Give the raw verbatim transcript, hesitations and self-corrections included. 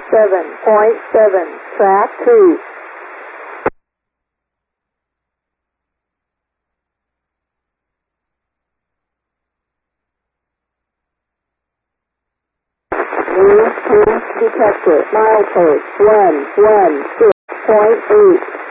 seven point seven, track two. New cruise detector, milepost one one six point eight.